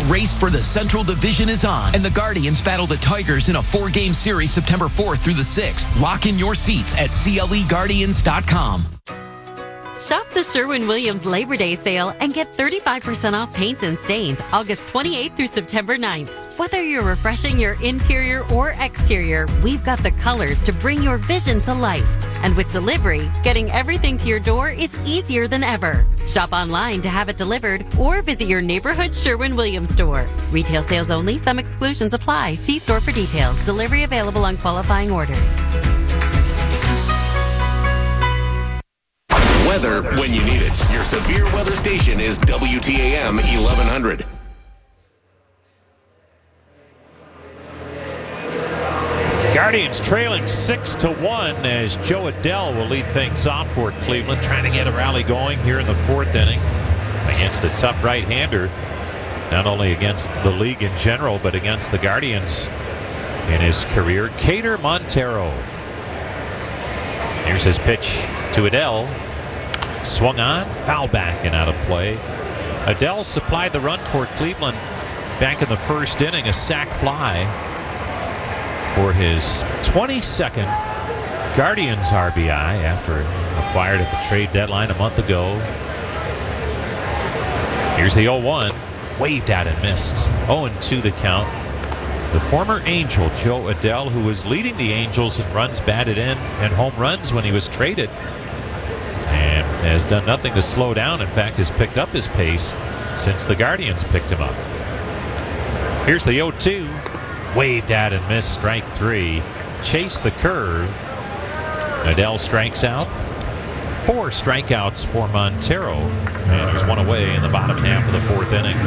race for the Central Division is on, and the Guardians battle the Tigers in a 4-game series September 4th through the 6th. Lock in your seats at CLEGuardians.com. Shop the Sherwin-Williams Labor Day sale and get 35% off paints and stains August 28th through September 9th. Whether you're refreshing your interior or exterior, we've got the colors to bring your vision to life. And with delivery, getting everything to your door is easier than ever. Shop online to have it delivered or visit your neighborhood Sherwin-Williams store. Retail sales only. Some exclusions apply. See store for details. Delivery available on qualifying orders. Weather when you need it. Your severe weather station is WTAM 1100. Guardians trailing 6-1 as Joe Adell will lead things off for Cleveland, trying to get a rally going here in the 4th inning against a tough right-hander, not only against the league in general, but against the Guardians in his career, Kader Montero. Here's his pitch to Adell. Swung on, foul back and out of play. Adell supplied the run for Cleveland back in the 1st inning, a sac fly for his 22nd Guardians RBI after acquired at the trade deadline a month ago. Here's the 0-1, waved at and missed. 0-2 the count. The former Angel, Joe Adell, who was leading the Angels in runs batted in and home runs when he was traded, and has done nothing to slow down. In fact, has picked up his pace since the Guardians picked him up. Here's the 0-2. Waved at and missed, strike 3. Chased the curve. Adell strikes out. 4 strikeouts for Montero. And there's one away in the bottom half of the 4th inning.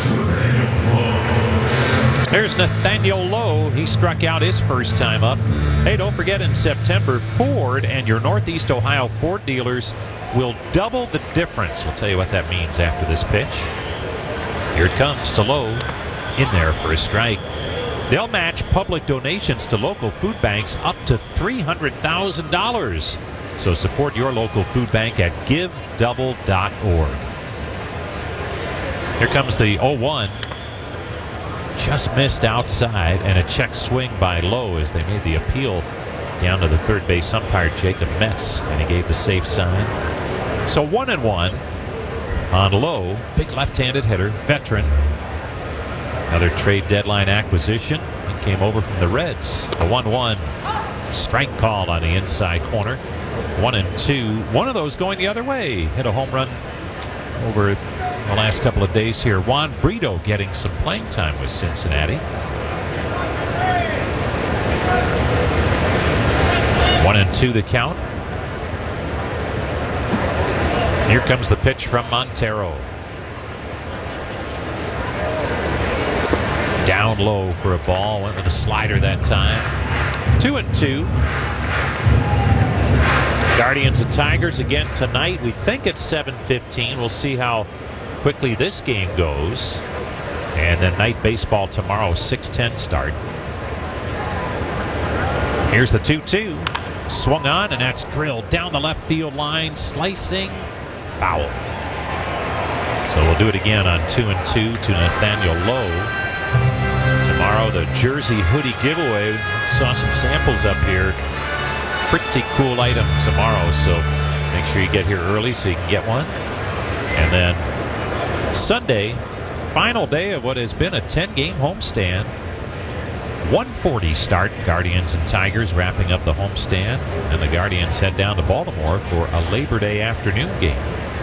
There's Nathaniel Lowe. He struck out his first time up. Hey, don't forget, in September, Ford and your Northeast Ohio Ford dealers will double the difference. We'll tell you what that means after this pitch. Here it comes to Lowe. In there for a strike. They'll match public donations to local food banks up to $300,000. So support your local food bank at givedouble.org. Here comes the 0-1. Just missed outside, and a check swing by Lowe as they made the appeal down to the third base umpire, Jacob Metz, and he gave the safe sign. So 1-1 on Lowe. Big left-handed hitter, veteran. Another trade deadline acquisition. He came over from the Reds. A 1-1 strike called on the inside corner. 1-2. One of those going the other way. Hit a home run over the last couple of days here. Juan Brito getting some playing time with Cincinnati. 1-2 the count. Here comes the pitch from Montero. Down low for a ball. Went with a slider that time. 2-2. Guardians and Tigers again tonight. We think it's 7:15. We'll see how quickly this game goes. And then night baseball tomorrow, 6:10 start. Here's the 2-2. Swung on, and that's drilled down the left field line. Slicing. Foul. So we'll do it again on 2-2 to Nathaniel Lowe. Tomorrow, the jersey hoodie giveaway. Saw some samples up here. Pretty cool item tomorrow, so make sure you get here early so you can get one. And then Sunday, final day of what has been a 10-game homestand. 1:40 start. Guardians and Tigers wrapping up the homestand, and the Guardians head down to Baltimore for a Labor Day afternoon game.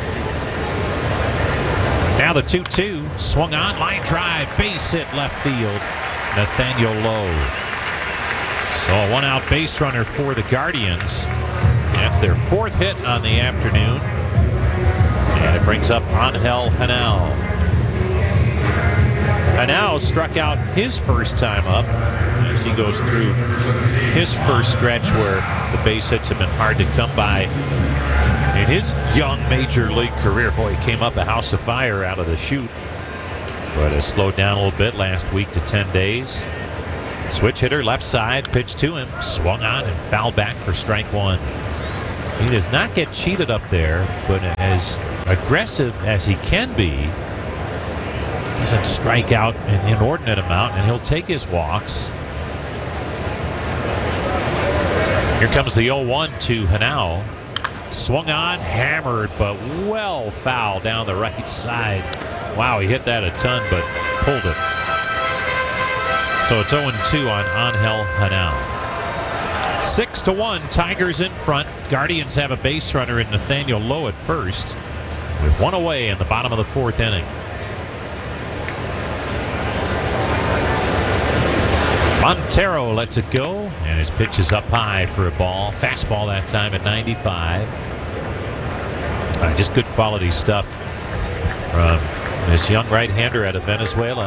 Now the 2-2, swung on, line drive, base hit left field. Nathaniel Lowe. So a one-out base runner for the Guardians. That's their 4th hit on the afternoon. And it brings up Angel Hanel. Hanel struck out his first time up as he goes through his first stretch where the base hits have been hard to come by in his young major league career. Boy, he came up a house of fire out of the chute, but has slowed down a little bit last week to 10 days. Switch hitter, left side, pitch to him, swung on and fouled back for strike 1. He does not get cheated up there, but as aggressive as he can be, Doesn't strike out an inordinate amount, and he'll take his walks. Here comes the 0-1 to Hanau. Swung on, hammered, but well foul down the right side. Wow, he hit that a ton, but pulled it. So it's 0-2 on Angel Hanau. 6-1, Tigers in front. Guardians have a base runner in Nathaniel Lowe at first, with one away in the bottom of the fourth inning. Montero lets it go, and his pitch is up high for a ball. Fastball that time at 95. Just good quality stuff from this young right-hander out of Venezuela.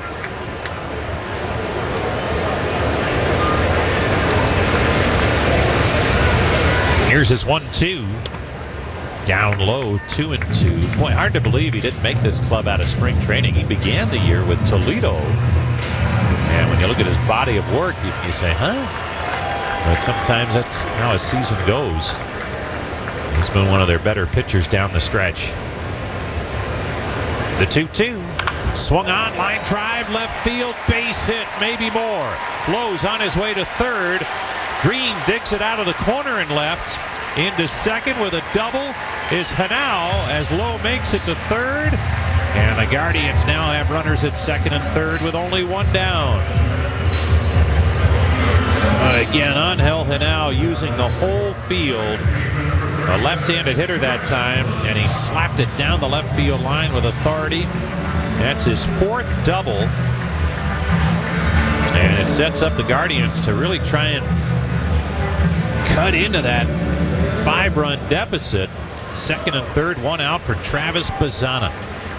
Here's his 1-2. Down low, 2-2. Boy, hard to believe he didn't make this club out of spring training. He began the year with Toledo. And when you look at his body of work, you say, huh? But sometimes that's how a season goes. He's been one of their better pitchers down the stretch. The 2-2. Swung on, line drive, left field, base hit, maybe more. Lowe's on his way to third. Green digs it out of the corner and left. Into second with a double is Hanau as Lowe makes it to third. And the Guardians now have runners at second and third with only one down. Again, Angel Hanau using the whole field. A left-handed hitter that time, and he slapped it down the left field line with authority. That's his fourth double. And it sets up the Guardians to really try and cut into that 5-run deficit. Second and third, one out for Travis Bazzana.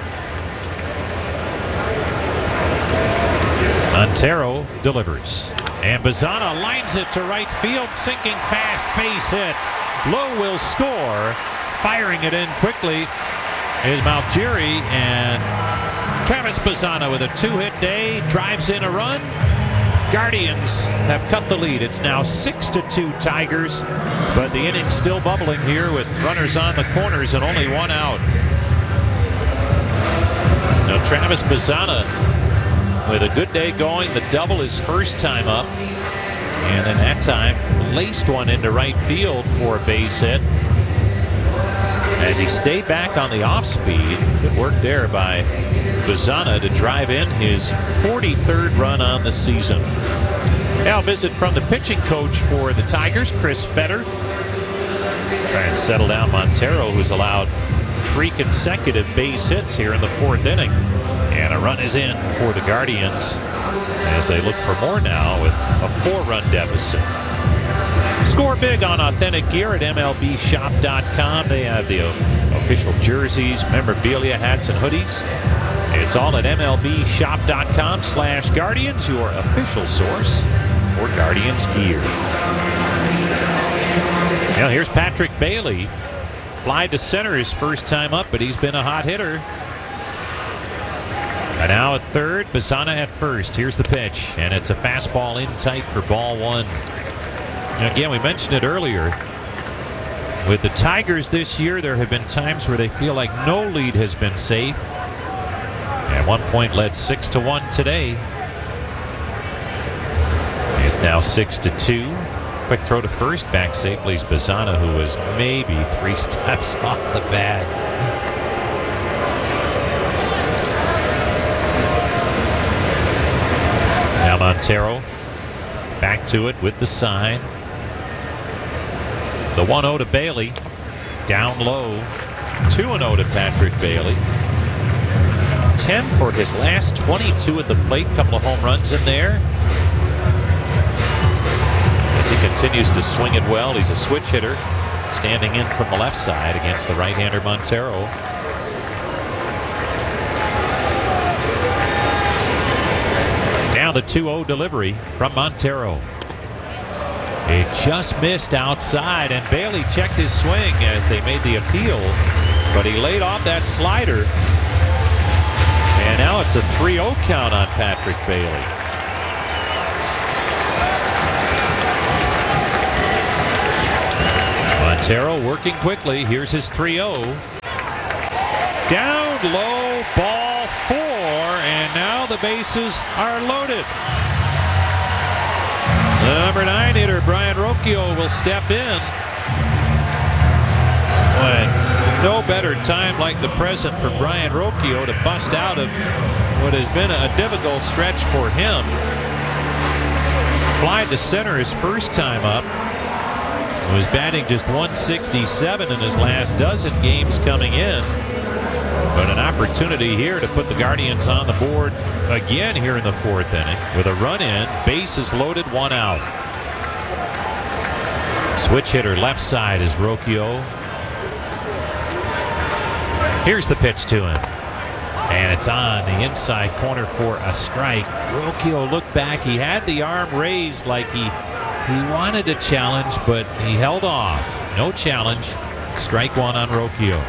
Montero delivers. And Bazzana lines it to right field, sinking fast, base hit. Lowe will score. Firing it in quickly is Malgiri, and Travis Bazzana with a 2-hit day drives in a run. Guardians have cut the lead. It's now 6-2 Tigers, but the inning's still bubbling here with runners on the corners and only one out. Now Travis Bazzana with a good day going. The double his first time up, and then that time laced one into right field for a base hit. As he stayed back on the off speed, good work there by Bazzana to drive in his 43rd run on the season. Now visit from the pitching coach for the Tigers, Chris Fetter. Try and settle down Montero, who's allowed 3 consecutive base hits here in the fourth inning. And a run is in for the Guardians as they look for more now with a 4-run deficit. Score big on authentic gear at MLBshop.com. They have the official jerseys, memorabilia, hats, and hoodies. It's all at MLBshop.com/Guardians, your official source for Guardians gear. Now here's Patrick Bailey. Fly to center his first time up, but he's been a hot hitter. And now at third, Bazzana at first. Here's the pitch, and it's a fastball in tight for ball one. Now again, we mentioned it earlier. With the Tigers this year, there have been times where they feel like no lead has been safe. At one point led 6-1 today. It's now 6-2. Quick throw to first, back safely is Bazzana, who was maybe 3 steps off the bag. Now Montero back to it with the sign. The 1-0 to Bailey. Down low. 2-0 to Patrick Bailey. 10 for his last 22 at the plate. Couple of home runs in there. As he continues to swing it well, he's a switch hitter. Standing in from the left side against the right-hander Montero. Now the 2-0 delivery from Montero. It just missed outside, and Bailey checked his swing as they made the appeal, but he laid off that slider. And now it's a 3-0 count on Patrick Bailey. Montero working quickly. Here's his 3-0. Down low, ball 4, the bases are loaded. The number 9 hitter, Brian Rocchio, will step in. But no better time like the present for Brian Rocchio to bust out of what has been a difficult stretch for him. Fly to center his first time up. Was batting just .167 in his last dozen games coming in. But an opportunity here to put the Guardians on the board again here in the 4th inning with a run in, bases loaded, 1 out. Switch hitter left side is Rocchio. Here's the pitch to him. And it's on the inside corner for a strike. Rocchio looked back. He had the arm raised like he wanted to challenge, but he held off. No challenge. Strike 1 on Rocchio.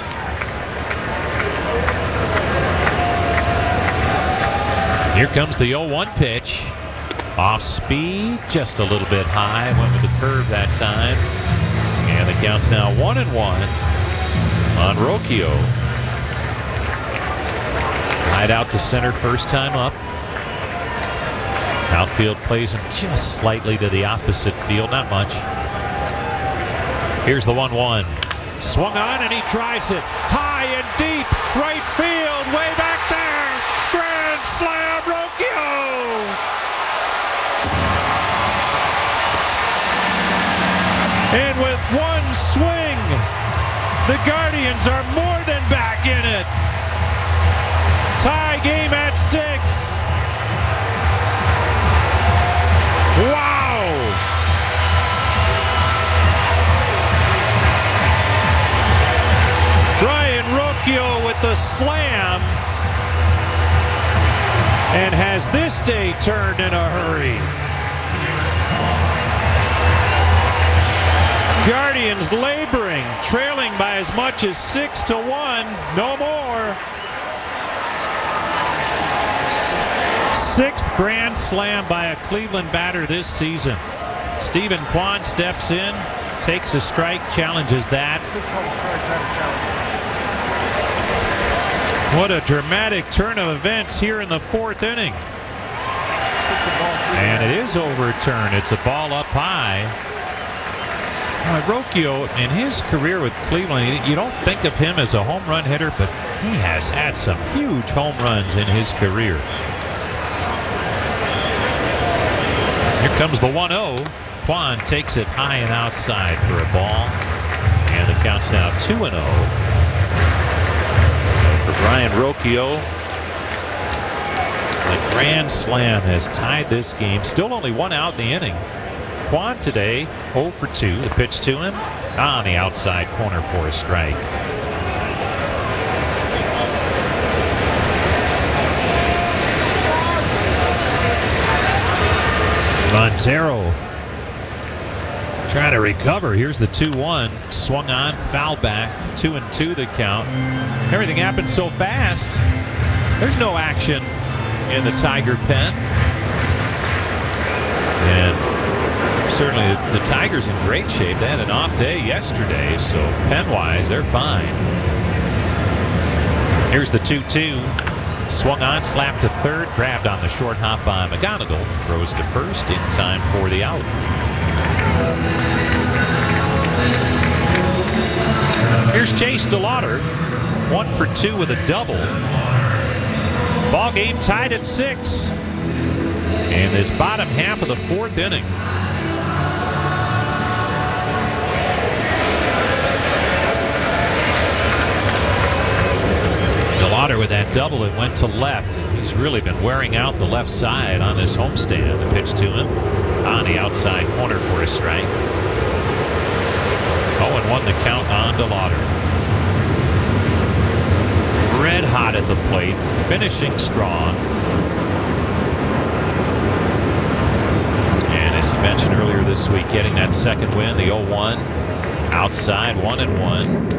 Here comes the 0-1 pitch. Off speed, just a little bit high. Went with the curve that time. And the count's now 1-1 on Rocchio. Right out to center first time up. Outfield plays him just slightly to the opposite field, not much. Here's the 1-1. Swung on and he drives it high and deep. Right field, way back there. Grand slam, Rocchio. And with one swing, the Guardians are more than back in it. Tie game at 6. Wow! Brian Rocchio with the slam, and has this day turned in a hurry. Guardians laboring, trailing by as much as 6-1. No more. 6th grand slam by a Cleveland batter this season. Stephen Kwan steps in, takes a strike, challenges that. What a dramatic turn of events here in the 4th inning. And it is overturned. It's a ball up high. Rocchio, in his career with Cleveland, you don't think of him as a home run hitter, but he has had some huge home runs in his career. Here comes the 1-0. Kwan takes it high and outside for a ball. And the count's now 2-0. For Brian Rocchio, the grand slam has tied this game. Still only 1 out in the inning. Kwan today 0 for 2. The pitch to him on the outside corner for a strike. Montero trying to recover. Here's the 2-1. Swung on, foul back. 2-2 the count. Everything happened so fast. There's no action in the Tiger pen. And certainly the Tigers in great shape. They had an off day yesterday, so pen-wise, they're fine. Here's the 2-2. Swung on, slapped to third, grabbed on the short hop by McGonigal. Throws to first in time for the out. Here's Chase DeLauder, 1 for 2 with a double. Ball game tied at 6. In this bottom half of the 4th inning. DeLauder with that double, it went to left, and he's really been wearing out the left side on this homestand. The pitch to him on the outside corner for a strike. 0-1 the count on DeLauder. Red hot at the plate, finishing strong. And as he mentioned earlier this week, getting that second win, the 0-1 outside, 1-1.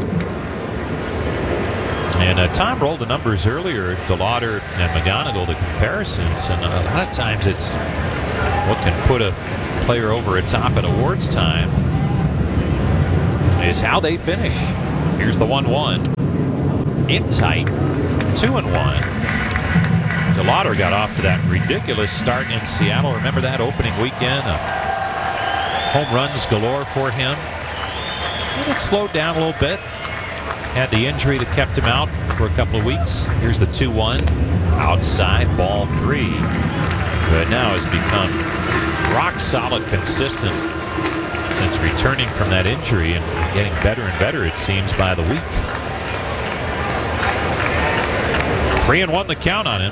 And Tom rolled the numbers earlier, DeLauder and McGonigal, the comparisons, and a lot of times it's what can put a player over a top at awards time is how they finish. Here's the 1-1. In tight, 2-1. DeLauder got off to that ridiculous start in Seattle. Remember that opening weekend? Home runs galore for him. And it slowed down a little bit. Had the injury that kept him out for a couple of weeks. Here's the 2-1. Outside, ball 3. But now has become rock solid, consistent since returning from that injury and getting better and better, it seems, by the week. 3-1 the count on him.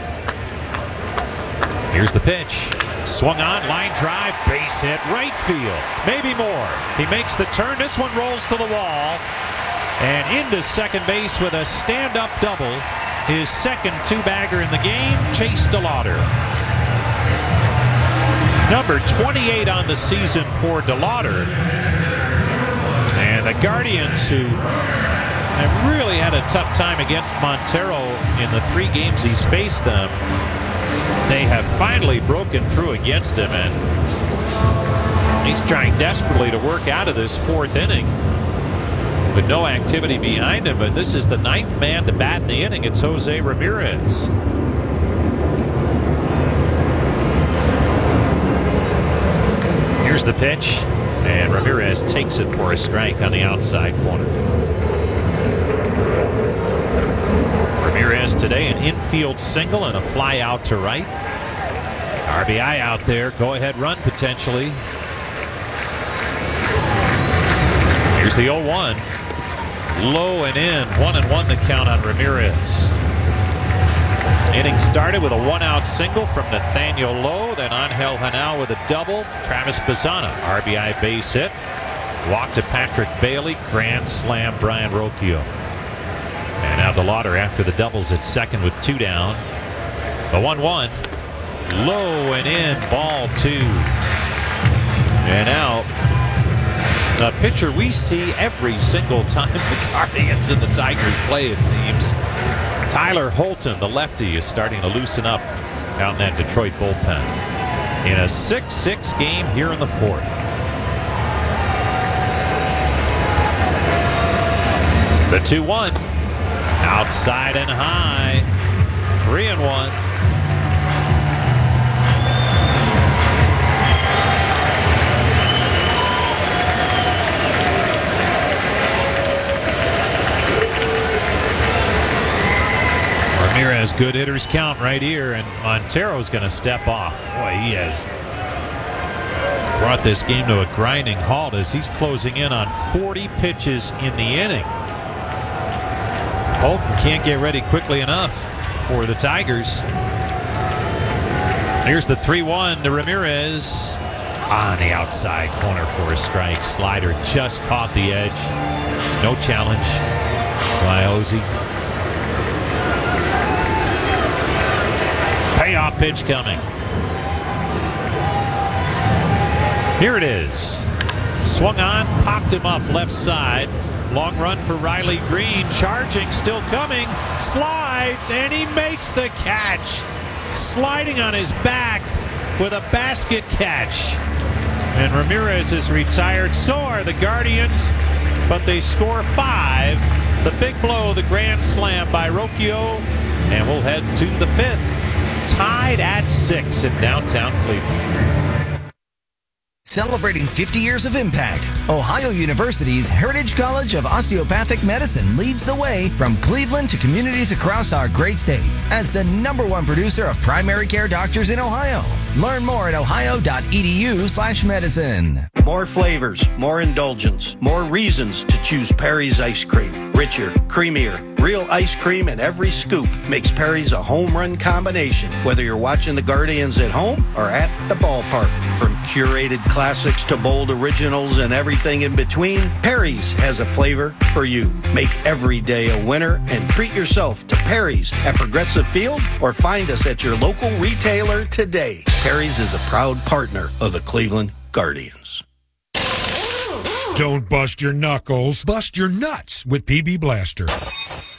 Here's the pitch. Swung on, line drive, base hit, right field. Maybe more. He makes the turn. This one rolls to the wall. And into second base with a stand-up double. His second two-bagger in the game, Chase DeLauder. Number 28 on the season for DeLauder. And the Guardians, who have really had a tough time against Montero in the 3 games he's faced them, they have finally broken through against him, and he's trying desperately to work out of this 4th inning with no activity behind him. But this is the 9th man to bat in the inning. It's Jose Ramirez. Here's the pitch, and Ramirez takes it for a strike on the outside corner. Ramirez today an infield single and a fly out to right. RBI out there, go ahead run potentially. Here's the 0-1. Low and in, 1-1 the count on Ramirez. Inning started with a 1-out single from Nathaniel Lowe, then Angel Hanal with a double. Travis Bazzana, RBI base hit. Walk to Patrick Bailey, grand slam Brian Rocchio. And now DeLauder after the doubles at second with 2 down. The 1-1. Low and in, ball 2. And out. A pitcher we see every single time the Guardians and the Tigers play, it seems. Tyler Holton, the lefty, is starting to loosen up out in that Detroit bullpen. In a 6-6 game here in the 4th. The 2-1. Outside and high. 3-1. Ramirez, good hitters count right here, and Montero's going to step off. Boy, he has brought this game to a grinding halt as he's closing in on 40 pitches in the inning. Holton can't get ready quickly enough for the Tigers. Here's the 3-1 to Ramirez on the outside corner for a strike. Slider just caught the edge. No challenge by Ozzie. Payoff pitch coming. Here it is. Swung on, popped him up left side. Long run for Riley Green. Charging, still coming. Slides, and he makes the catch. Sliding on his back with a basket catch. And Ramirez is retired. So are the Guardians, but they score 5. The big blow, the grand slam by Rocchio. And we'll head to the 5th. Tied at 6 in downtown Cleveland. Celebrating 50 years of impact, Ohio University's Heritage College of Osteopathic Medicine leads the way from Cleveland to communities across our great state as the #1 producer of primary care doctors in Ohio. Learn more at ohio.edu/medicine. More flavors, more indulgence, more reasons to choose Perry's ice cream. Richer, creamier, real ice cream in every scoop makes Perry's a home run combination. Whether you're watching the Guardians at home or at the ballpark. From curated classics to bold originals and everything in between, Perry's has a flavor for you. Make every day a winner and treat yourself to Perry's at Progressive Field or find us at your local retailer today. Perry's is a proud partner of the Cleveland Guardians. Don't bust your knuckles, bust your nuts with PB Blaster.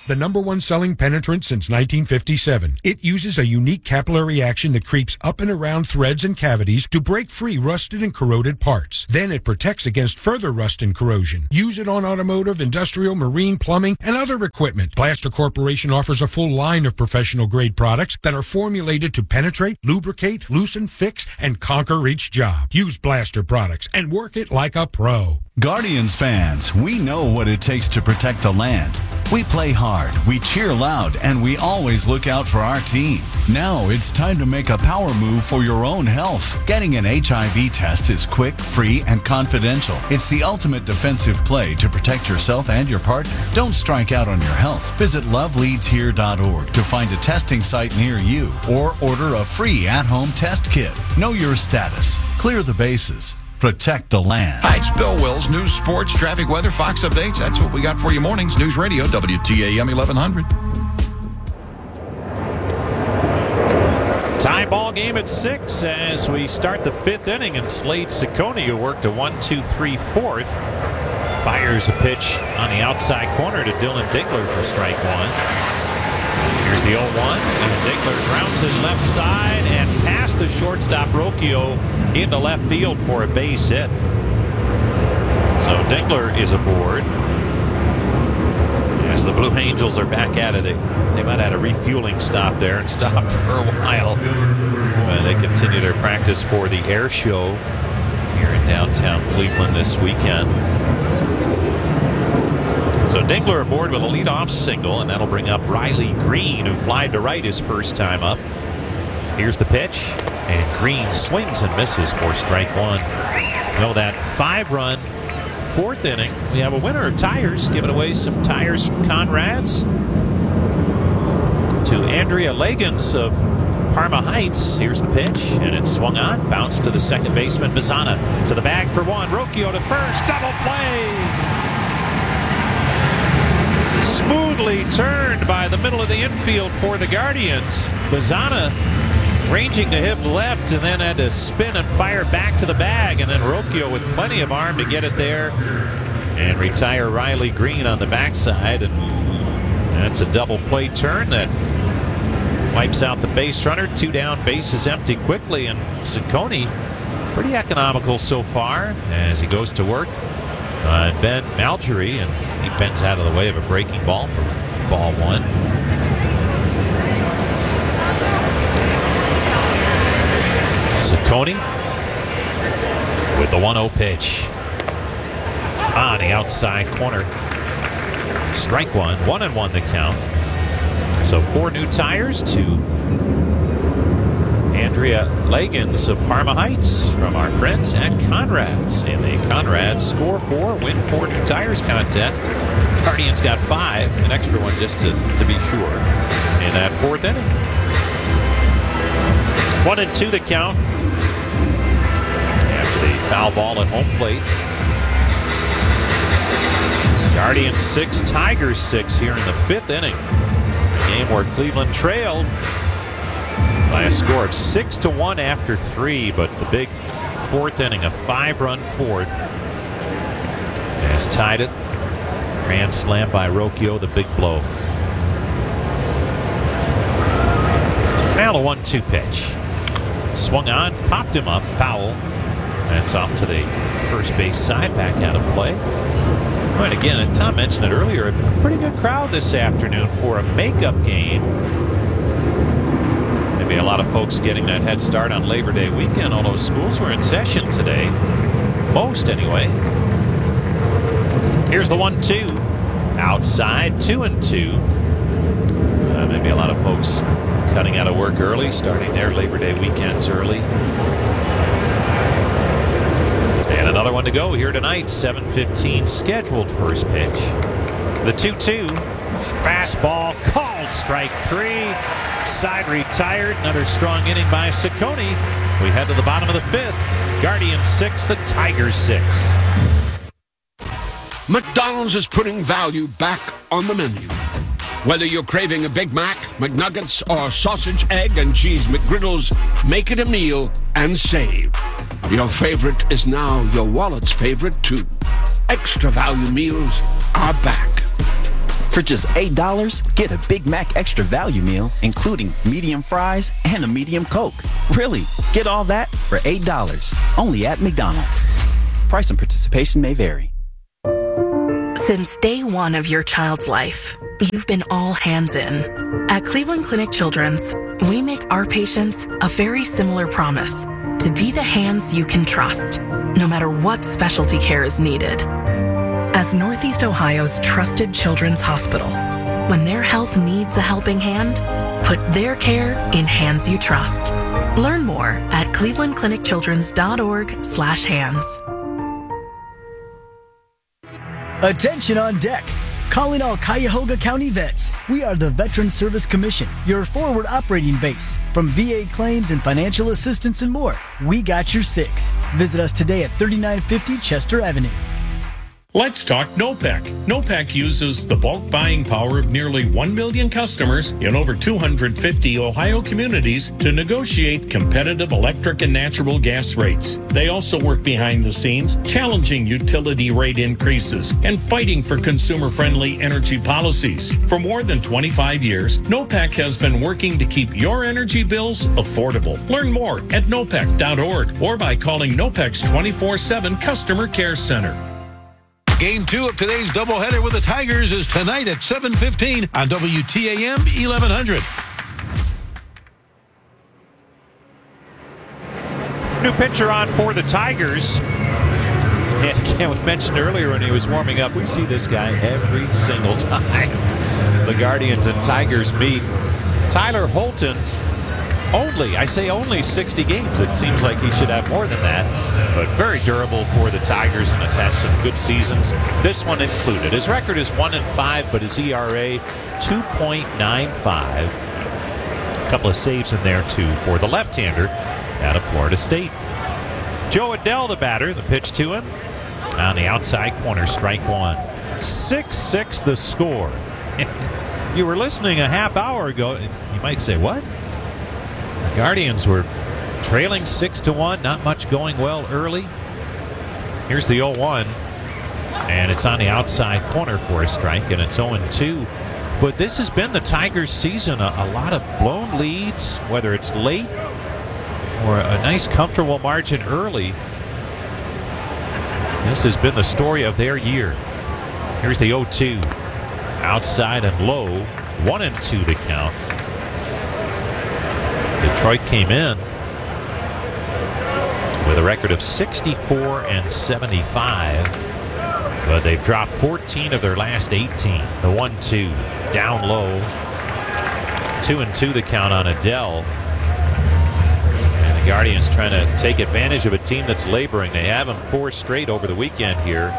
the #1 selling penetrant since 1957. It uses a unique capillary action that creeps up and around threads and cavities to break free rusted and corroded parts. Then it protects against further rust and corrosion. Use it on automotive, industrial, marine, plumbing, and other equipment. Blaster Corporation offers a full line of professional-grade products that are formulated to penetrate, lubricate, loosen, fix, and conquer each job. Use Blaster products and work it like a pro. Guardians fans, we know what it takes to protect the land. We play hard, we cheer loud, and we always look out for our team. Now it's time to make a power move for your own health. Getting an HIV test is quick, free, and confidential. It's the ultimate defensive play to protect yourself and your partner. Don't strike out on your health. Visit loveleadshere.org to find a testing site near you or order a free at-home test kit. Know your status. Clear the bases. Protect the land. Hi, it's Bill Wills. News, sports, traffic, weather, Fox updates. That's what we got for you mornings. News Radio, WTAM 1100. Tie ball game at 6 as we start the 5th inning, and Slade Ciccone, who worked a 1-2-3 fourth, fires a pitch on the outside corner to Dylan Dingler for strike one. Here's the 0-1, and Dingler grounds it left side and past the shortstop Rocchio into left field for a base hit. So Dingler is aboard. As the Blue Angels are back at it, they might have had a refueling stop there and stopped for a while. But they continue their practice for the air show here in downtown Cleveland this weekend. So Dingler aboard with a leadoff single, and that'll bring up Riley Green, who flied to right his first time up. Here's the pitch, and Green swings and misses for strike one. You know, that 5-run 4th inning, we have a winner of tires, giving away some tires from Conrad's to Andrea Legans of Parma Heights. Here's the pitch, and it's swung on, bounced to the second baseman, Mazzana to the bag for one, Rocchio to first, double play! Smoothly turned by the middle of the infield for the Guardians. Mazzana ranging to him left, and then had to spin and fire back to the bag, and then Rocchio with plenty of arm to get it there and retire Riley Green on the backside. And that's a double play turn that wipes out the base runner. 2 down, bases empty quickly, and Ciccone pretty economical so far as he goes to work on Ben Malgery, and he bends out of the way of a breaking ball for ball one. Ciccone with the 1-0 pitch on the outside corner. Strike one, 1-1 the count. So 4 new tires to Andrea Legans of Parma Heights from our friends at Conrad's in the Conrad's Score 4, Win 4 new tires contest. Guardians got 5, an extra one just to be sure in that 4th inning. 1-2 the count after the foul ball at home plate. Guardians 6, Tigers 6 here in the 5th inning. A game where Cleveland trailed by a score of 6-1 after 3, but the big 4th inning, a 5-run 4th, has tied it. Grand slam by Rocchio, the big blow. Now the 1-2 pitch. Swung on, popped him up, foul. That's off to the first base side, back out of play. Right, again, and Tom mentioned it earlier, a pretty good crowd this afternoon for a makeup game. Maybe a lot of folks getting that head start on Labor Day weekend, although schools were in session today. Most, anyway. Here's the 1-2. Outside, 2-2. Maybe a lot of folks cutting out of work early, starting their Labor Day weekends early. And another one to go here tonight, 7:15 scheduled first pitch. The 2-2, fastball called strike 3. Side retired. Another strong inning by Ciccone. We head to the bottom of the 5th. Guardians 6, the Tigers 6. McDonald's is putting value back on the menu. Whether you're craving a Big Mac, McNuggets, or sausage, egg, and cheese McGriddles, make it a meal and save. Your favorite is now your wallet's favorite, too. Extra value meals are back. For just $8, get a Big Mac Extra Value Meal, including medium fries and a medium Coke. Really, get all that for $8. Only at McDonald's. Price and participation may vary. Since day one of your child's life, you've been all hands in. At Cleveland Clinic Children's, we make our patients a very similar promise: to be the hands you can trust, no matter what specialty care is needed. As Northeast Ohio's trusted children's hospital, when their health needs a helping hand, put their care in hands you trust. Learn more at clevelandclinicchildrens.org/hands. Attention on deck. Calling all Cuyahoga County vets. We are the Veteran Service Commission, your forward operating base. From VA claims and financial assistance and more, we got your six. Visit us today at 3950 Chester Avenue. Let's talk NOPEC. NOPEC uses the bulk buying power of nearly 1 million customers in over 250 Ohio communities to negotiate competitive electric and natural gas rates. They also work behind the scenes, challenging utility rate increases and fighting for consumer-friendly energy policies. For more than 25 years, NOPEC has been working to keep your energy bills affordable. Learn more at nopec.org or by calling NOPEC's 24/7 Customer Care Center. Game 2 of today's doubleheader with the Tigers is tonight at 7:15 on WTAM 1100. New pitcher on for the Tigers. And again, we mentioned earlier when he was warming up, we see this guy every single time the Guardians and Tigers meet. Tyler Holton, only 60 games. It seems like he should have more than that, but very durable for the Tigers and has had some good seasons, this one included. His record is 1-5, but his ERA 2.95. A couple of saves in there too for the left-hander out of Florida State. Joe Adell, the batter, the pitch to him on the outside corner, strike one. 6-6 the score. You were listening a half hour ago, you might say, what? The Guardians were trailing 6-1, not much going well early. Here's the 0-1, and it's on the outside corner for a strike, and it's 0-2. But this has been the Tigers' season, a lot of blown leads, whether it's late or a nice comfortable margin early. This has been the story of their year. Here's the 0-2, outside and low, 1-2 to count. Detroit came in with a record of 64-75, but they've dropped 14 of their last 18. The 1-2 down low, 2-2 the count on Adell. And the Guardians trying to take advantage of a team that's laboring. They have them 4 straight over the weekend here,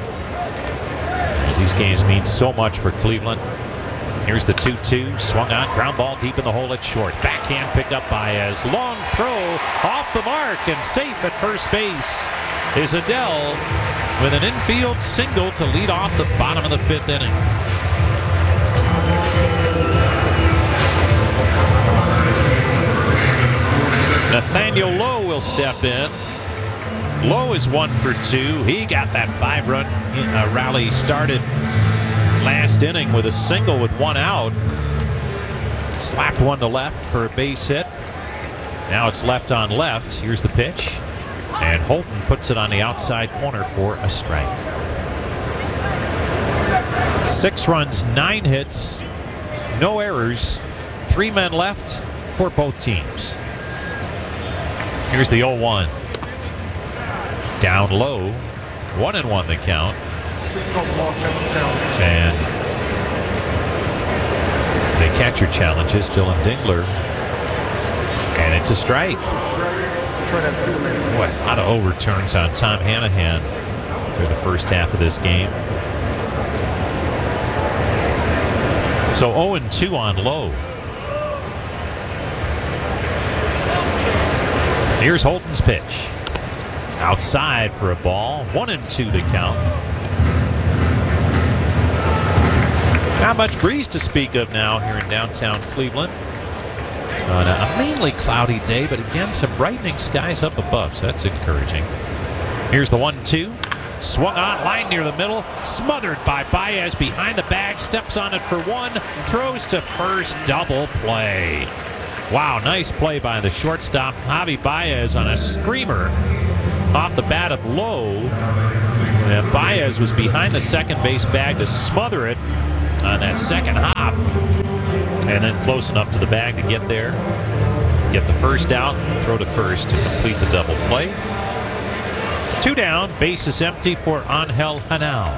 as these games mean so much for Cleveland. Here's the 2-2, swung on, ground ball deep in the hole at short. Backhand picked up Baez. Long throw off the mark and safe at first base is Adell with an infield single to lead off the bottom of the 5th inning. Nathaniel Lowe will step in. Lowe is 1 for 2. He got that 5-run rally started last inning with a single with 1 out. Slapped one to left for a base hit. Now it's left on left. Here's the pitch, and Holton puts it on the outside corner for a strike. 6 runs, 9 hits, no errors, 3 men left for both teams. Here's the 0-1, down low, 1-1 the count. And the catcher challenges Dylan Dingler, and it's a strike. Boy, a lot of overturns on Tom Hanahan through the first half of this game. So 0-2 on Lowe. Here's Holton's pitch. Outside for a ball. 1-2 the count. Not much breeze to speak of now here in downtown Cleveland. On a mainly cloudy day, but again, some brightening skies up above, so that's encouraging. Here's the 1-2. Swung on, line near the middle, smothered by Baez behind the bag, steps on it for one, throws to first, double play. Wow, nice play by the shortstop, Javi Baez, on a screamer off the bat of Lowe. And Baez was behind the second base bag to smother it on that second hop. And then close enough to the bag to get there, get the first out, throw to first to complete the double play. 2 down, base is empty for Angel Hanal.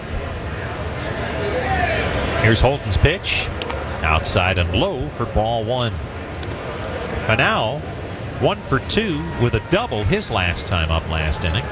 Here's Holton's pitch. Outside and low for ball 1. Hanal, 1 for 2 with a double his last time up last inning.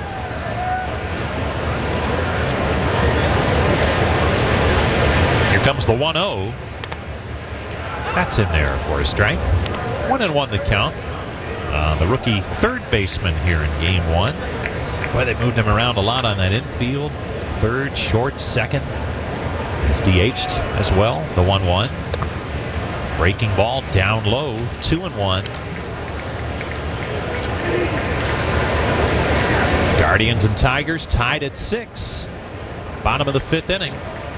Here comes the 1-0. That's in there for a strike. 1-1 the count. The rookie third baseman here in game 1. Boy, they moved him around a lot on that infield. Third, short, second. He's DH'd as well. The 1-1. Breaking ball down low. 2-1. Guardians and Tigers tied at 6. Bottom of the 5th inning.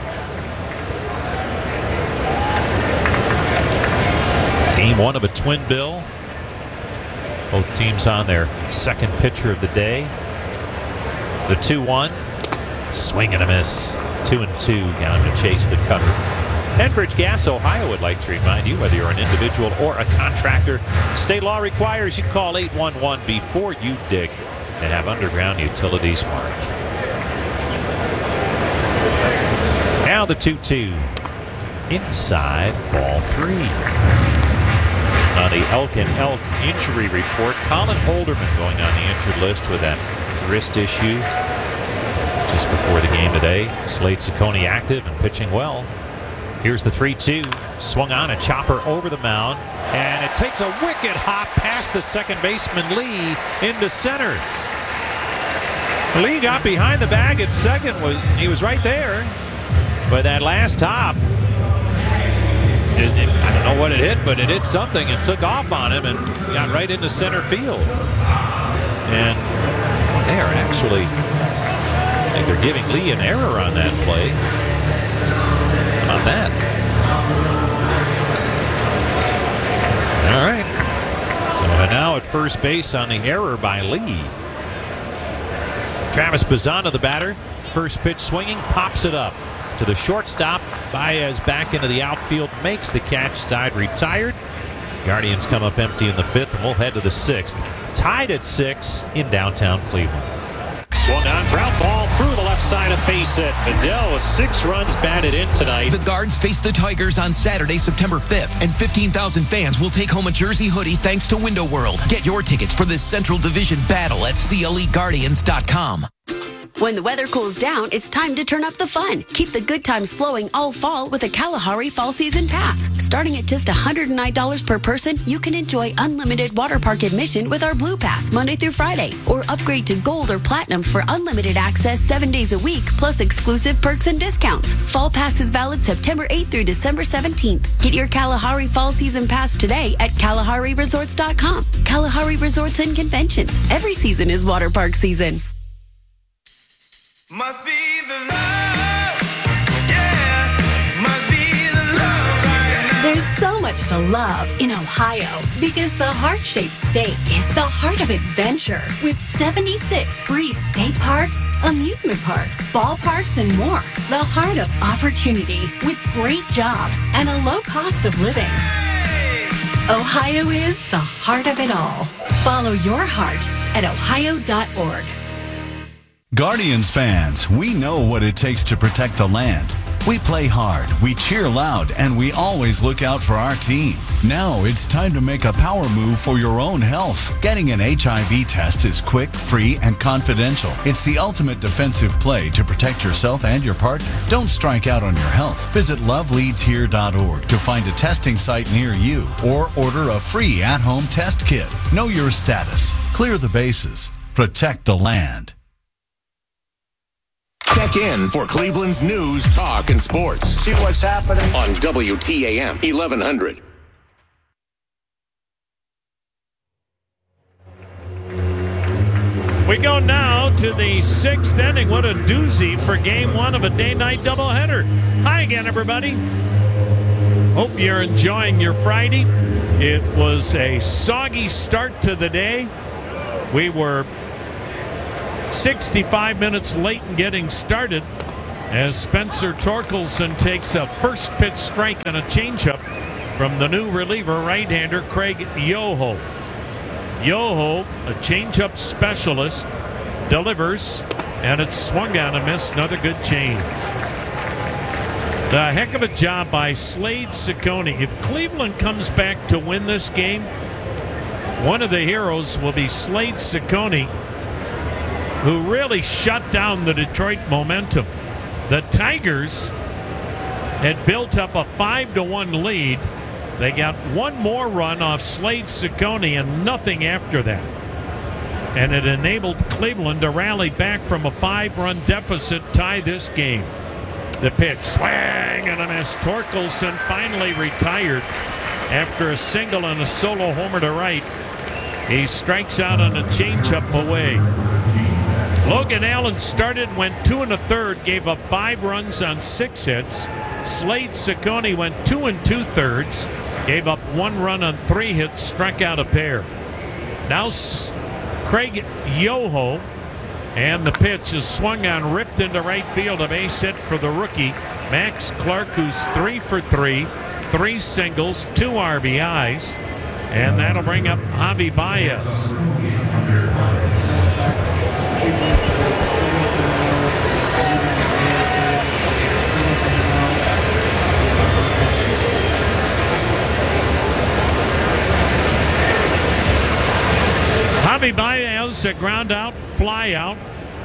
Game 1 of a twin bill. Both teams on their second pitcher of the day. The 2-1. Swing and a miss. 2-2. Got him to chase the cutter. Enbridge Gas Ohio would like to remind you, whether you're an individual or a contractor, state law requires you call 811 before you dig to have underground utilities marked. Now the 2-2. Inside, ball 3. On the Elk and Elk injury report, Colin Holderman going on the injured list with that wrist issue just before the game today. Slade Ciccone active and pitching well. Here's the 3-2. Swung on, a chopper over the mound, and it takes a wicked hop past the second baseman Lee into center. Lee got behind the bag at second. He was right there, but that last hop, I don't know what it hit, but it hit something and took off on him and got right into center field. And they're actually, I think they're giving Lee an error on that play. How about that? All right. So now at first base on the error by Lee. Travis Bazzana, the batter. First pitch swinging, pops it up to the shortstop. Baez back into the outfield, makes the catch, side retired. Guardians come up empty in the 5th, and we'll head to the 6th. Tied at 6 in downtown Cleveland. Swung on, ground ball through the left side of base hit. Adele with 6 runs batted in tonight. The Guards face the Tigers on Saturday, September 5th, and 15,000 fans will take home a jersey hoodie thanks to Window World. Get your tickets for this Central Division battle at CLEGuardians.com. When the weather cools down, it's time to turn up the fun. Keep the good times flowing all fall with a Kalahari Fall Season Pass. Starting at just $109 per person, you can enjoy unlimited water park admission with our Blue Pass Monday through Friday, or upgrade to Gold or Platinum for unlimited access 7 days a week, plus exclusive perks and discounts. Fall Pass is valid September 8th through December 17th. Get your Kalahari Fall Season Pass today at KalahariResorts.com. Kalahari Resorts and Conventions. Every season is water park season. Must be the love, yeah, must be the love right now. There's so much to love in Ohio because the heart-shaped state is the heart of adventure with 76 free state parks, amusement parks, ballparks, and more. The heart of opportunity with great jobs and a low cost of living. Ohio is the heart of it all. Follow your heart at ohio.org. Guardians fans, we know what it takes to protect the land. We play hard, we cheer loud, and we always look out for our team. Now it's time to make a power move for your own health. Getting an HIV test is quick, free, and confidential. It's the ultimate defensive play to protect yourself and your partner. Don't strike out on your health. Visit loveleadshere.org to find a testing site near you or order a free at-home test kit. Know your status. Clear the bases. Protect the land. Check in for Cleveland's news, talk, and sports. See what's happening on WTAM 1100. We go now to the 6th inning. What a doozy for game 1 of a day-night doubleheader. Hi again, everybody. Hope you're enjoying your Friday. It was a soggy start to the day. We were 65 minutes late in getting started as Spencer Torkelson takes a first pitch strike and a changeup from the new reliever right-hander Craig Yoho. Yoho, a changeup specialist, delivers, and it's swung on and missed. Another good change. The heck of a job by Slade Ciccone. If Cleveland comes back to win this game, one of the heroes will be Slade Ciccone, who really shut down the Detroit momentum. The Tigers had built up a 5-1 lead. They got one more run off Slade Ciccone and nothing after that. And it enabled Cleveland to rally back from a 5-run deficit, tie this game. The pitch, swing and a miss. Torkelson finally retired after a single and a solo homer to right. He strikes out on a changeup away. Logan Allen started, went 2 1/3, gave up 5 runs on 6 hits. Slade Ciccone went 2 2/3, gave up 1 run on 3 hits, struck out a pair. Now Craig Yoho, and the pitch is swung on, ripped into right field, a base hit for the rookie Max Clark, who's 3 for 3, 3 singles, 2 RBIs, and that'll bring up Javi Baez. Javi Baez, a ground out, fly out.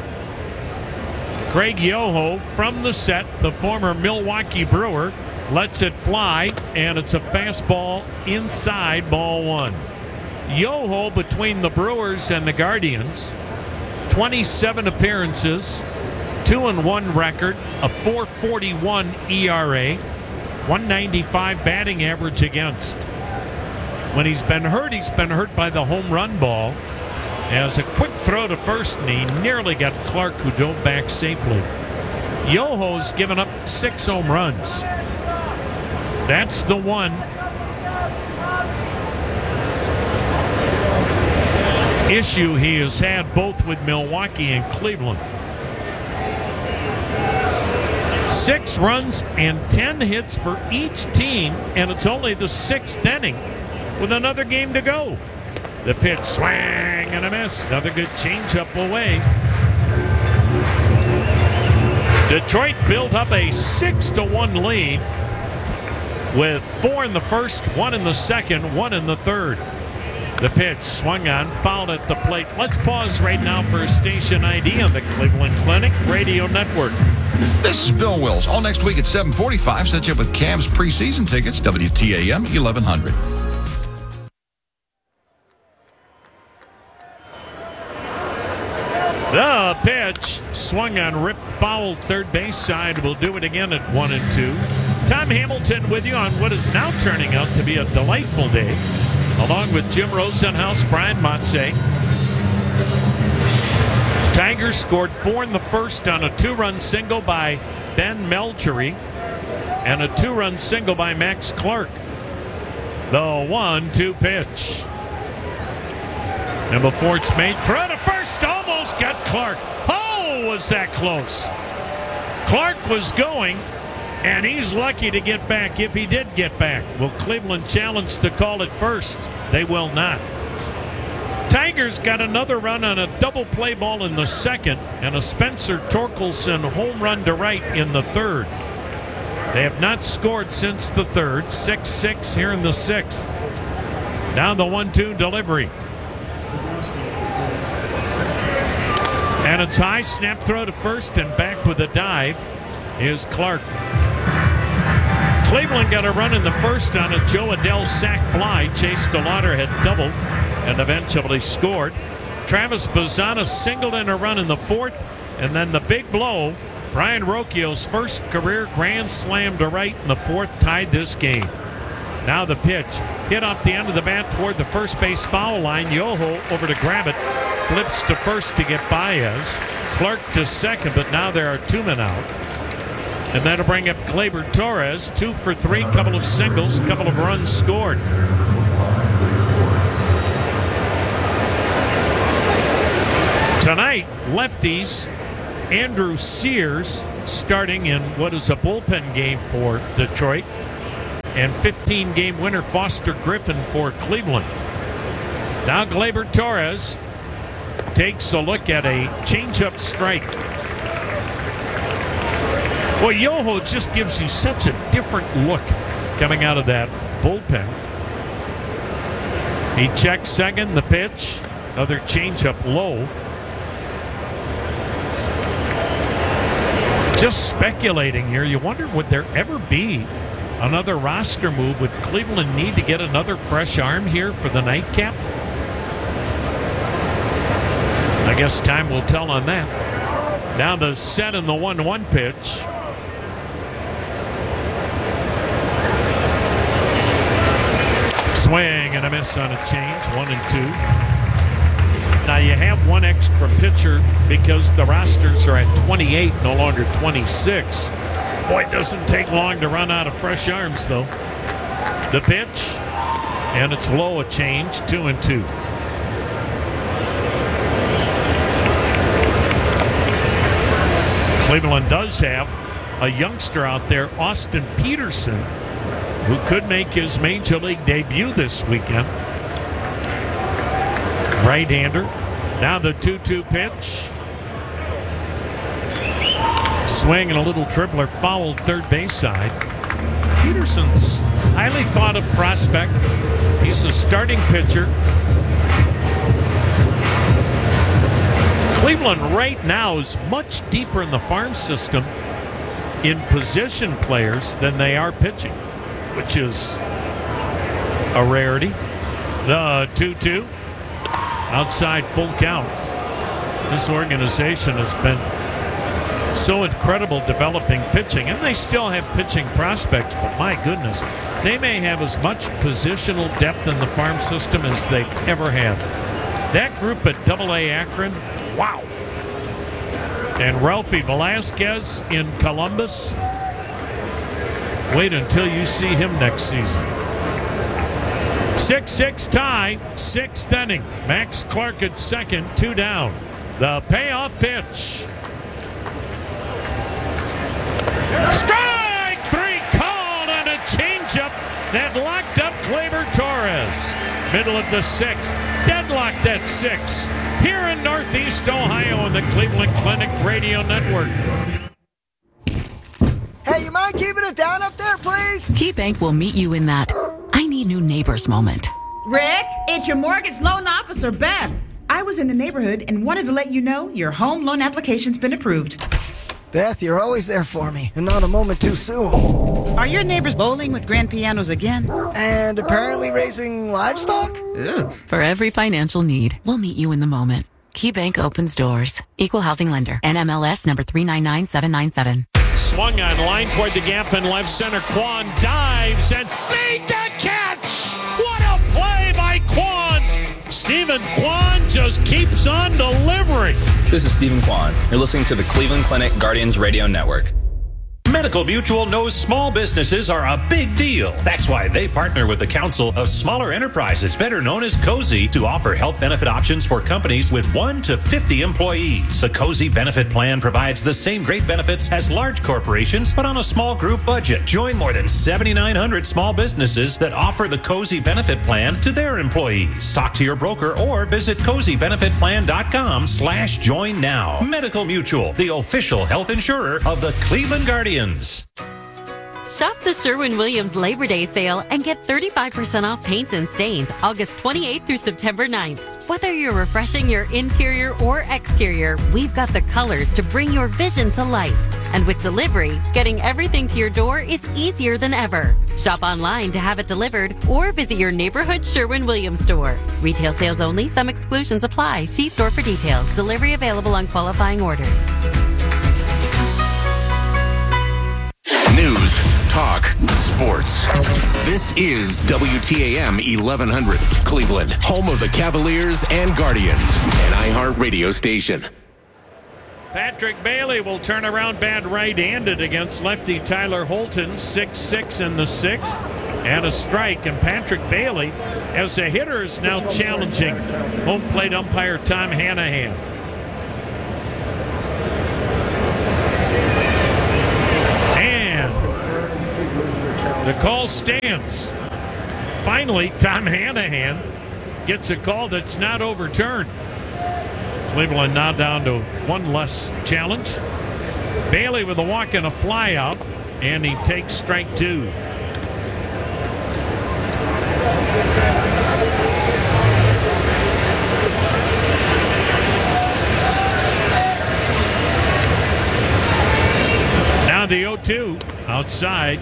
Craig Yoho from the set, the former Milwaukee Brewer, lets it fly, and it's a fastball inside, ball 1. Yoho, between the Brewers and the Guardians, 27 appearances, 2-1 record, a 4.41 ERA, 195 batting average against. When he's been hurt by the home run ball. As a quick throw to first, and he nearly got Clark, who dove back safely. Yoho's given up 6 home runs. That's the one issue he has had both with Milwaukee and Cleveland. 6 runs and 10 hits for each team, and it's only the 6th inning with another game to go. The pitch, swing and a miss. Another good changeup away. Detroit built up a 6-1 lead with 4 in the first, 1 in the second, 1 in the third. The pitch swung on, fouled at the plate. Let's pause right now for a station ID on the Cleveland Clinic Radio Network. This is Bill Wills. All next week at 7:45, set you up with Cavs preseason tickets, WTAM 1100. The pitch swung on, ripped foul third base side. We'll do it again at 1-2. Tom Hamilton with you on what is now turning out to be a delightful day, along with Jim Rosenhaus, Brian Motze. Tigers scored 4 in the first on a 2-run single by Ben Melchery and a 2-run single by Max Clark. The 1-2 pitch. And before it's made, throw to first, almost got Clark. Oh, was that close? Clark was going, and he's lucky to get back if he did get back. Will Cleveland challenge the call at first? They will not. Tigers got another run on a double play ball in the second and a Spencer Torkelson home run to right in the third. They have not scored since the third. 6-6 here in the 6th. Now the 1-2 delivery. And it's high, snap throw to first, and back with a dive is Clark. Cleveland got a run in the first on a Joe Adell sac fly. Chase DeLauder had doubled and eventually scored. Travis Bazzana singled in a run in the fourth, and then the big blow, Brian Rocchio's first career grand slam to right in the fourth, tied this game. Now the pitch. Hit off the end of the bat toward the first base foul line. Yoho over to grab it. Flips to first to get Baez. Clark to second, but now there are 2 men out. And that'll bring up Gleyber Torres. 2 for 3, couple of singles, couple of runs scored. Tonight, lefties, Andrew Sears starting in what is a bullpen game for Detroit, and 15-game winner Foster Griffin for Cleveland. Now Gleyber Torres takes a look at a changeup strike. Well, Yoho just gives you such a different look coming out of that bullpen. He checks second, the pitch, another changeup low. Just speculating here, you wonder, would there ever be another roster move? Would Cleveland need to get another fresh arm here for the nightcap? I guess time will tell on that. Now the set and the 1-1 pitch. Swing and a miss on a change, 1-2. Now you have one extra pitcher because the rosters are at 28, no longer 26. Boy, it doesn't take long to run out of fresh arms, though. The pitch, and it's low, a change, 2-2. Cleveland does have a youngster out there, Austin Peterson, who could make his major league debut this weekend. Right-hander. Now the 2-2 pitch. Swing and a little dribbler fouled third base side. Peterson's highly thought of prospect. He's a starting pitcher. Cleveland right now is much deeper in the farm system in position players than they are pitching, which is a rarity. The 2-2. Outside full count. This organization has been so incredible developing pitching, and they still have pitching prospects, but my goodness, they may have as much positional depth in the farm system as they've ever had. That group at AA Akron, wow. And Ralphie Velasquez in Columbus, wait until you see him next season. 6-6 tie, 6th inning. Max Clark at second, 2 down. The payoff pitch. Strike 3 called on a changeup that locked up Gleyber Torres. Middle of the 6th, deadlocked at 6. Here in Northeast Ohio on the Cleveland Clinic Radio Network. Hey, you mind keeping it down up there, please? KeyBank will meet you in that I need new neighbors moment. Rick, it's your mortgage loan officer, Beth. I was in the neighborhood and wanted to let you know your home loan application's been approved. Beth, you're always there for me, and not a moment too soon. Are your neighbors bowling with grand pianos again? And apparently raising livestock? Ew. For every financial need, we'll meet you in the moment. KeyBank opens doors. Equal housing lender. NMLS number 399797. Swung on, line toward the gap in left center. Kwan dives and made the catch! What a play by Kwan! Stephen Kwan just keeps on delivering. This is Stephen Kwan. You're listening to the Cleveland Clinic Guardians Radio Network. Medical Mutual knows small businesses are a big deal. That's why they partner with the Council of Smaller Enterprises, better known as COSI, to offer health benefit options for companies with 1 to 50 employees. The COSI benefit plan provides the same great benefits as large corporations, but on a small group budget. Join more than 7,900 small businesses that offer the COSI benefit plan to their employees. Talk to your broker or visit COSIbenefitplan.com/join now. Medical Mutual, the official health insurer of the Cleveland Guardians. Shop the Sherwin-Williams Labor Day sale and get 35% off paints and stains August 28th through September 9th. Whether you're refreshing your interior or exterior, we've got the colors to bring your vision to life. And with delivery, getting everything to your door is easier than ever. Shop online to have it delivered or visit your neighborhood Sherwin-Williams store. Retail sales only. Some exclusions apply. See store for details. Delivery available on qualifying orders. News, talk sports. This is WTAM 1100, Cleveland, home of the Cavaliers and Guardians, an iHeart radio station. Patrick Bailey will turn around bad right-handed against lefty Tyler Holton, 6-6 in the sixth, and a strike. And Patrick Bailey, as a hitter, is now challenging home plate umpire Tom Hanahan. And the call stands. Finally, Tom Hanahan gets a call that's not overturned. Cleveland now down to one less challenge. Bailey with a walk and a fly out, and he takes strike two. Now the 0-2 outside,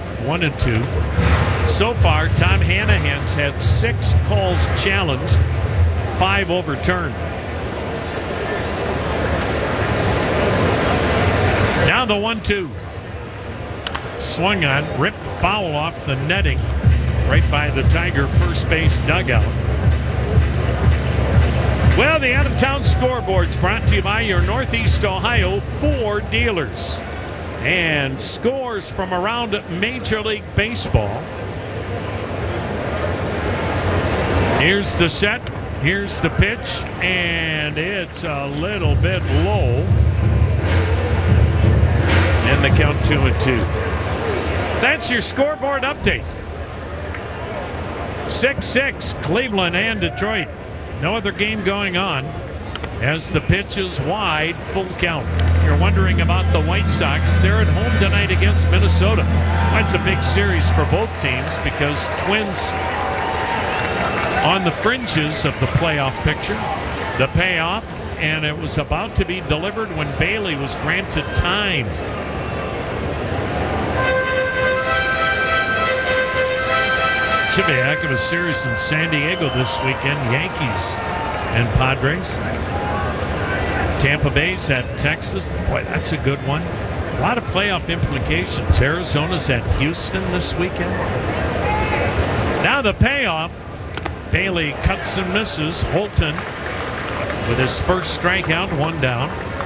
1-2. So far, Tom Hanahan's had 6 calls challenged, 5 overturned. Now the 1-2. Swung on, ripped foul off the netting right by the Tiger first base dugout. Well, the out-of-town scoreboard's brought to you by your Northeast Ohio Ford dealers. And scores from around Major League Baseball. Here's the set. Here's the pitch. And it's a little bit low. And the count 2-2. That's your scoreboard update. 6-6, Cleveland and Detroit. No other game going on as the pitch is wide, full count. If you're wondering about the White Sox, they're at home tonight against Minnesota. That's a big series for both teams because Twins on the fringes of the playoff picture. The payoff, and it was about to be delivered when Bailey was granted time. Should be a heck of a series in San Diego this weekend. Yankees and Padres. Tampa Bay's at Texas. Boy, that's a good one. A lot of playoff implications. Arizona's at Houston this weekend. Now the payoff. Bailey cuts and misses. Holton with his first strikeout, 1 down.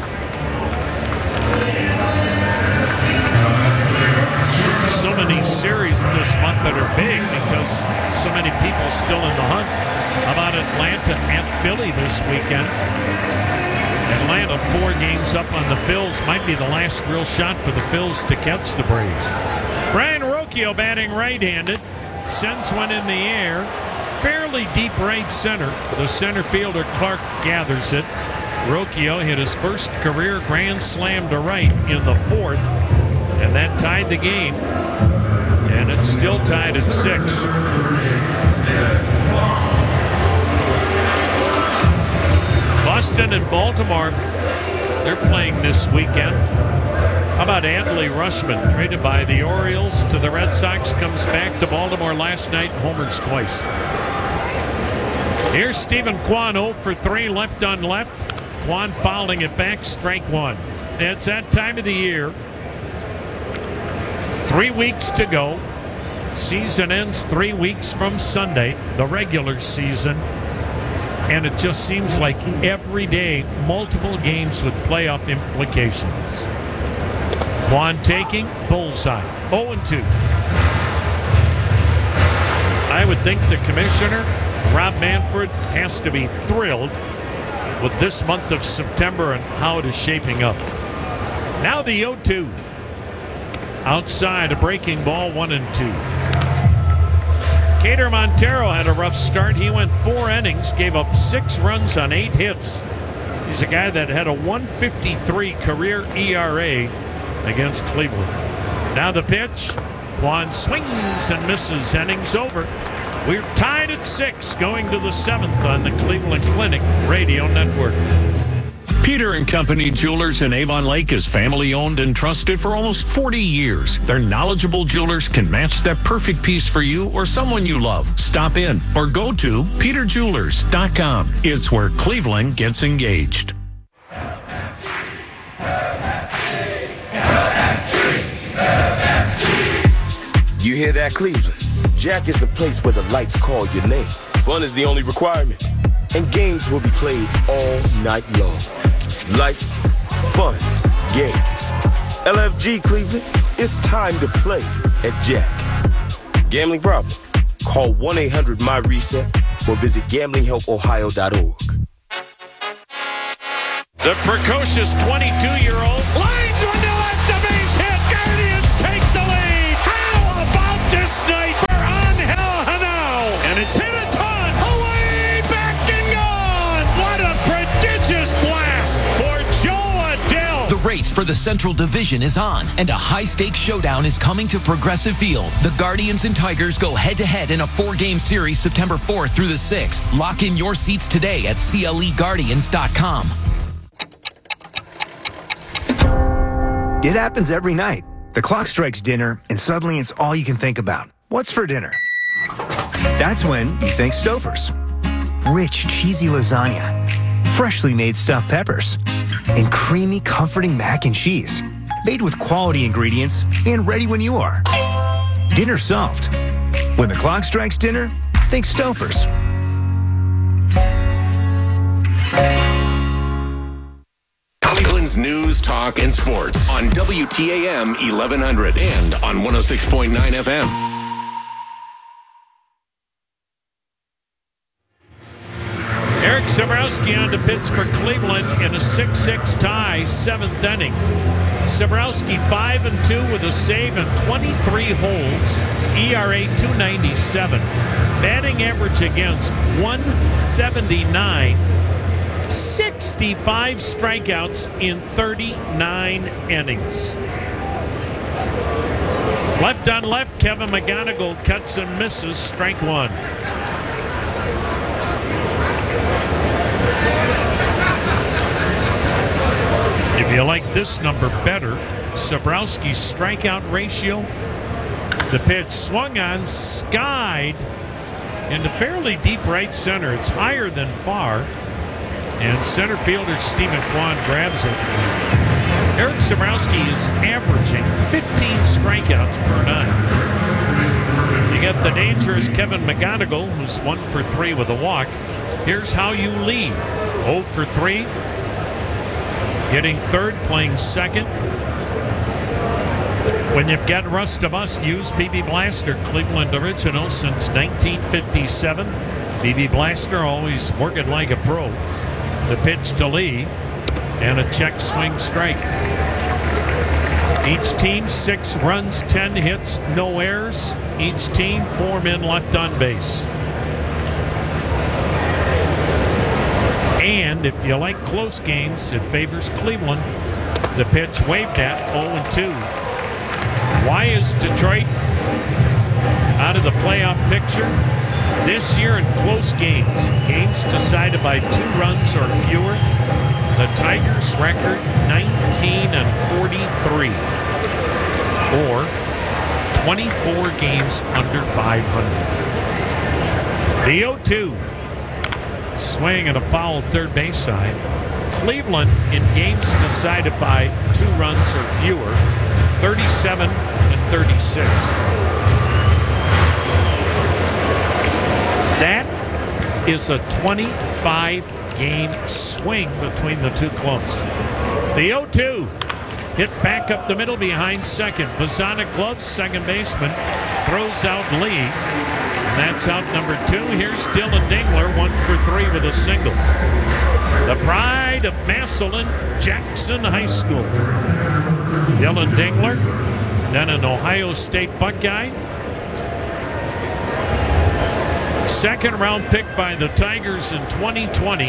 So many series this month that are big because so many people still in the hunt. How about Atlanta and Philly this weekend? Atlanta 4 games up on the Phils. Might be the last real shot for the Phils to catch the Braves. Brian Rocchio batting right-handed. Sends one in the air. Fairly deep right center. The center fielder Clark gathers it. Rocchio hit his first career grand slam to right in the 4th. And that tied the game. And it's still tied at 6. Boston and Baltimore, they're playing this weekend. How about Adley Rutschman, traded by the Orioles to the Red Sox, comes back to Baltimore last night, homers twice. Here's Stephen Kwan, 0 for 3, left on left. Kwan fouling it back, strike 1. It's that time of the year. 3 weeks to go. Season ends 3 weeks from Sunday, the regular season. And it just seems like every day, multiple games with playoff implications. Kwan taking, bullseye, 0-2. I would think the commissioner, Rob Manfred, has to be thrilled with this month of September and how it is shaping up. Now the 0-2. Outside, a breaking ball, 1-2. Cater Montero had a rough start. He went 4 innings, gave up 6 runs on 8 hits. He's a guy that had a 1.53 career ERA against Cleveland. Now the pitch. Kwan swings and misses. Innings over. We're tied at 6 going to the 7th on the Cleveland Clinic Radio Network. Peter & Company Jewelers in Avon Lake is family owned and trusted for almost 40 years. Their knowledgeable jewelers can match that perfect piece for you or someone you love. Stop in or go to peterjewelers.com. It's where Cleveland gets engaged. You hear that, Cleveland? Jack is the place where the lights call your name. Fun is the only requirement. And games will be played all night long. Lights, fun, games. LFG Cleveland, it's time to play at Jack. Gambling problem? Call 1-800-MY-RESET or visit gamblinghelpohio.org. The precocious 22-year-old lines one to left, a base hit. Guardians take the lead. How about this night for Angel Hanao? And it's hit a ton. Away, back and gone. What a prodigious blast for Joe Adell. The race for the Central Division is on, and a high-stakes showdown is coming to Progressive Field. The Guardians and Tigers go head-to-head in a 4-game series September 4th through the 6th. Lock in your seats today at CLEGuardians.com. It happens every night. The clock strikes dinner, and suddenly it's all you can think about. What's for dinner? That's when you think Stouffer's. Rich, cheesy lasagna, freshly made stuffed peppers, and creamy, comforting mac and cheese. Made with quality ingredients and ready when you are. Dinner solved. When the clock strikes dinner, think Stouffer's. Cleveland's news, talk, and sports on WTAM 1100 and on 106.9 FM. Eric Sabrowski on the pitch for Cleveland in a 6-6 tie, 7th inning. Sabrowski 5-2 with a save and 23 holds. ERA 2.97. Batting average against 179. 65 strikeouts in 39 innings. Left on left, Kevin McGonigal cuts and misses, strike one. If you like this number better, Sabrowski's strikeout ratio. The pitch swung on, skied into fairly deep right center. It's higher than far. And center fielder Stephen Kwan grabs it. Eric Sabrowski is averaging 15 strikeouts per nine. You got the dangerous Kevin McGonigal, who's 1 for 3 with a walk. Here's how you lead. 0 for 3. Hitting third, playing second. When you've got Russ DeMust, use PB Blaster, Cleveland original since 1957. PB Blaster always working like a pro. The pitch to Lee, and a check swing strike. Each team 6 runs, 10 hits, no errors. Each team 4 men left on base. And if you like close games, it favors Cleveland. The pitch waved at 0-2. Why is Detroit out of the playoff picture? This year in close games decided by 2 runs or fewer, the Tigers' record 19-43, or 24 games under 500. The 0-2 swing and a foul third base side. Cleveland in games decided by 2 runs or fewer, 37-36. That is a 25-game swing between the two clubs. The 0-2 hit back up the middle behind second. Bazana gloves, second baseman, throws out Lee. And that's out number 2. Here's Dylan Dingler, 1 for 3 with a single. The pride of Massillon Jackson High School. Dylan Dingler, then an Ohio State Buckeye. Second round pick by the Tigers in 2020.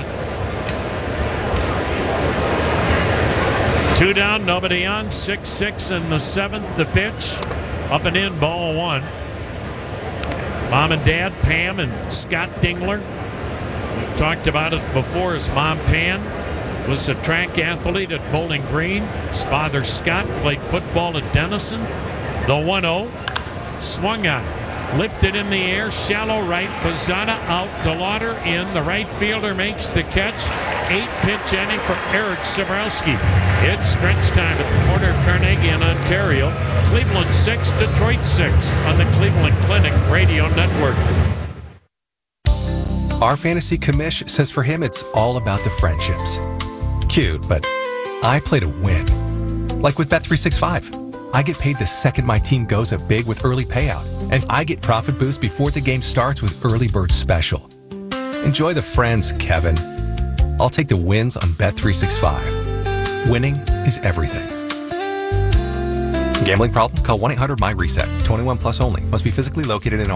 2 down, nobody on, 6-6 in the 7th. The pitch, up and in, ball 1. Mom and Dad, Pam and Scott Dingler. We've talked about it before. His mom, Pam, was a track athlete at Bowling Green. His father, Scott, played football at Denison. The 1-0 swung on. Lifted in the air, shallow right. Pizzana out. DeLauder in. The right fielder makes the catch. 8-pitch inning for Eric Sabrowski. It's stretch time at the corner of Carnegie in Ontario. Cleveland 6, Detroit 6 on the Cleveland Clinic Radio Network. Our fantasy commish says for him it's all about the friendships. Cute, but I play to win. Like with Bet365. I get paid the second my team goes up big with early payout. And I get profit boost before the game starts with Early Bird Special. Enjoy the friends, Kevin. I'll take the wins on Bet365. Winning is everything. Gambling problem? Call 1-800-MY-RESET. 21 plus only. Must be physically located in